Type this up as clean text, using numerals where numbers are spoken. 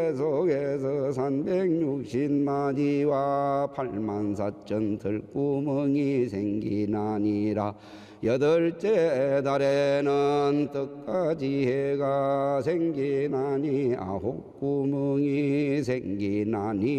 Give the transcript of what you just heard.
계속해서 360마디와 8만4천 들구멍이 생기나니라. 여덟째 달에는 떡가지 해가 생기나니 9구멍이 생기나니